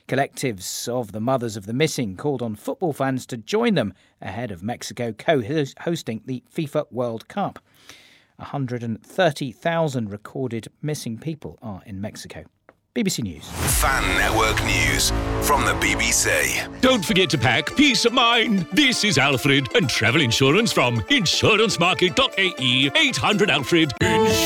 Collectives of the mothers of the missing called on football fans to join them ahead of Mexico co-hosting the FIFA World Cup. 130,000 recorded missing people are in Mexico. BBC News. Fan Network News from the BBC. Don't forget to pack peace of mind. This is Alfred and travel insurance from insurancemarket.ie. 800 Alfred.